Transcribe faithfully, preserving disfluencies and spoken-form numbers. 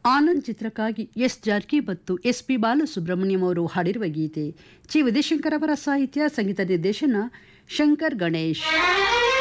ಆನಂದ್ ಚಿತ್ರಕ್ಕಾಗಿ ಎಸ್ ಜಾರ್ಕಿ ಮತ್ತು S P Balasubrahmanyam ಅವರು ಹಾಡಿರುವ ಗೀತೆ. ಚಿ ವಿಜಯಶಂಕರ್ ಅವರ ಸಾಹಿತ್ಯ, ಸಂಗೀತ ನಿರ್ದೇಶನ ಶಂಕರ್ ಗಣೇಶ್.